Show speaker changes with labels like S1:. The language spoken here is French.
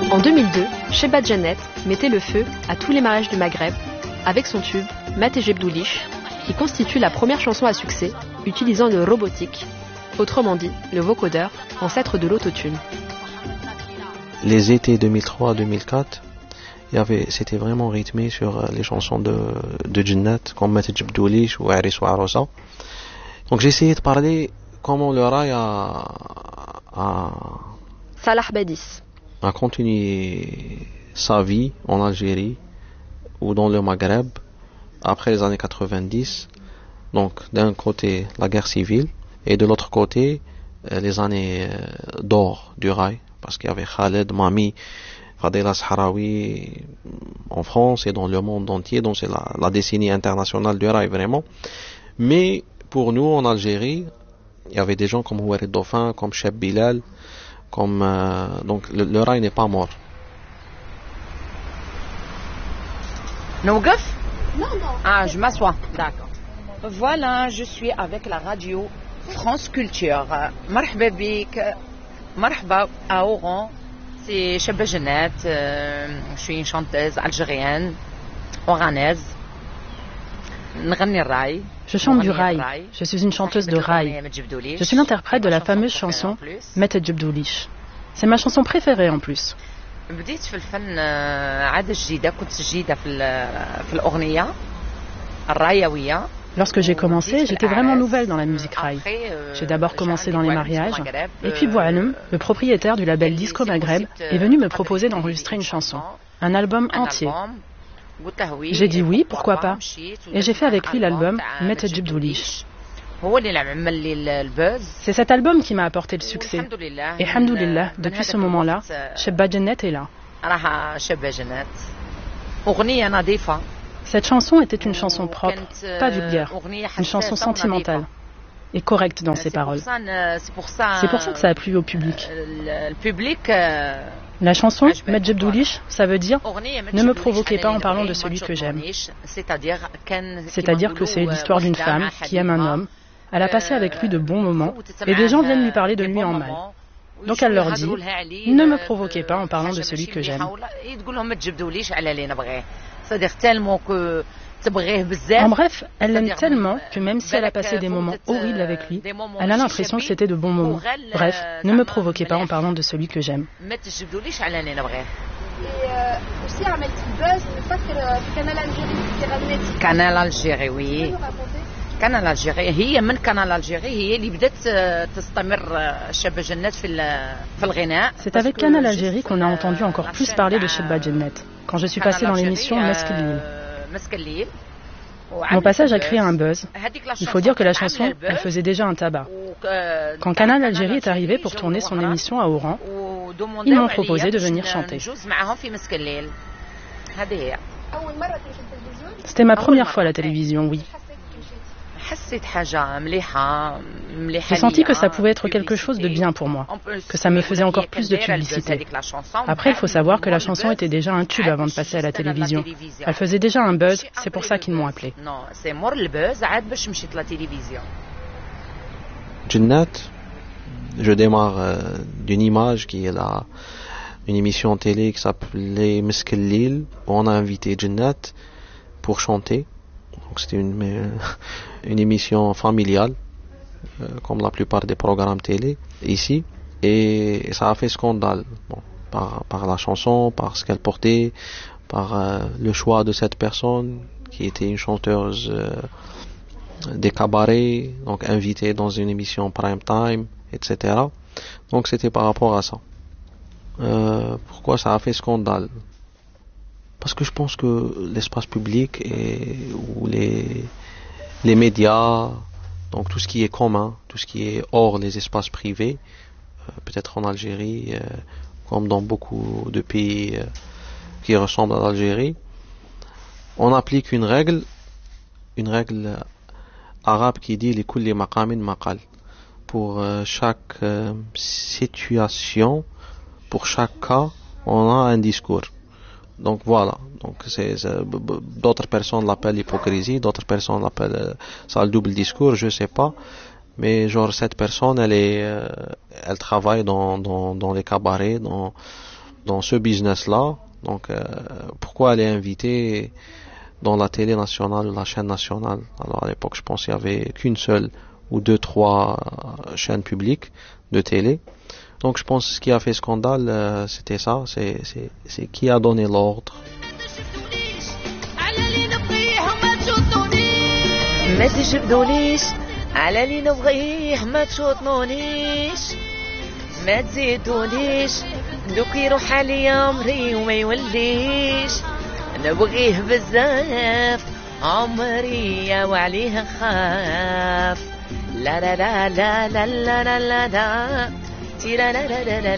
S1: En 2002, Chebba Djennet mettait le feu à tous les mariages du Maghreb avec son tube Mate Jebdoulish, qui constitue la première chanson à succès utilisant le robotique, autrement dit le vocodeur, ancêtre de l'autotune.
S2: Les étés 2003-2004, c'était vraiment rythmé sur les chansons de Djennet comme Mate Jebdoulish ou Aris ou Arosa. Donc j'ai essayé de parler comment le rail
S1: Salah Badis
S2: a continué sa vie en Algérie ou dans le Maghreb après les années 90. Donc d'un côté la guerre civile et de l'autre côté les années d'or du rail, parce qu'il y avait Khaled, Mami, Fadela Sahraoui en France et dans le monde entier. Donc c'est la décennie internationale du rail vraiment. Mais pour nous en Algérie, il y avait des gens comme Ouarid Dauphin, comme Cheb Bilal, donc le rail n'est pas mort.
S3: Non, je m'assois. D'accord. Voilà, je suis avec la radio France Culture. Marhaba bik, marhaba à Oran. C'est Chebba Djennet. Je suis une chanteuse algérienne, oranaise.
S4: Je chante du rail. Je suis une chanteuse de rail. Je suis l'interprète de la fameuse chanson Mate Jebdoulish. C'est ma chanson préférée en plus. Lorsque j'ai commencé, j'étais vraiment nouvelle dans la musique rail. J'ai d'abord commencé dans les mariages, et puis Boualem, le propriétaire du label Disco Maghreb, est venu me proposer d'enregistrer une chanson, un album entier. J'ai dit oui, pourquoi pas, et j'ai fait avec lui l'album Mate Jebdoulish. C'est cet album qui m'a apporté le succès. Et hamdoulillah, depuis ce moment-là, Chebba Djennet est là. Cette chanson était une chanson propre, pas vulgaire, une chanson sentimentale et correcte dans ses paroles. C'est pour ça que ça a plu au public. La chanson Mate Jebdoulish, ça veut dire « Ne me provoquez pas en parlant de celui que j'aime ». C'est-à-dire que c'est l'histoire d'une femme qui aime un homme. Elle a passé avec lui de bons moments et des gens viennent lui parler de lui en mal. Donc elle leur dit « Ne me provoquez pas en parlant de celui que j'aime ». En bref, elle l'aime tellement que même si elle a passé des moments horribles avec lui, elle a l'impression que c'était de bons moments. Bref, ne me provoquez pas en parlant de celui que j'aime.
S5: Et aussi عملت buzz فاكر في Canal Algérie.
S3: Canal Algérie, oui. Canal Algérie هي من Canal Algérie هي اللي بدأت تستمر Chebba Djennet في الغناء.
S4: C'est avec Canal Algérie qu'on a entendu encore plus parler de Chebba Djennet quand je suis passée dans l'émission Meskelil. Mon passage a créé un buzz. Il faut dire que la chanson, elle faisait déjà un tabac. Quand Canal Algérie est arrivé pour tourner son émission à Oran, ils m'ont proposé de venir chanter. C'était ma première fois à la télévision, oui. J'ai senti que ça pouvait être quelque chose de bien pour moi, que ça me faisait encore plus de publicité. Après, il faut savoir que la chanson était déjà un tube avant de passer à la télévision. Elle faisait déjà un buzz, c'est pour ça qu'ils m'ont appelé.
S2: Djennet, je démarre d'une image qui est là, une émission télé qui s'appelait Meskelil, où on a invité Djennet pour chanter. Donc c'était une émission familiale, comme la plupart des programmes télé ici, et ça a fait scandale, par la chanson, par ce qu'elle portait, par le choix de cette personne qui était une chanteuse des cabarets, donc invitée dans une émission prime time, etc. Donc c'était par rapport à ça. Pourquoi ça a fait scandale? Parce que je pense que l'espace public ou les médias, donc tout ce qui est commun, tout ce qui est hors les espaces privés, peut-être en Algérie, comme dans beaucoup de pays qui ressemblent à l'Algérie, on applique une règle arabe qui dit li kulli maqamin maqal. Pour chaque situation, pour chaque cas, on a un discours. Donc voilà, d'autres personnes l'appellent hypocrisie, d'autres personnes l'appellent ça le double discours, je sais pas, mais genre cette personne elle travaille dans les cabarets, dans ce business-là. Donc, pourquoi elle est invitée dans la télé nationale ou la chaîne nationale? Alors, à l'époque, je pense qu'il y avait qu'une seule ou deux, trois chaînes publiques de télé. Donc, je pense que ce qui a fait scandale, c'était ça. C'est qui a donné l'ordre.
S6: ما تجبدونيش على اللي نبغيه ما تشوطنونيش ما تزيدونيش دوك يروح عليا عمري وما يوليش نبغيه بزاف عمري وعليه خاف لا لا لا لا لا لا لا لا تيرا لا لا لا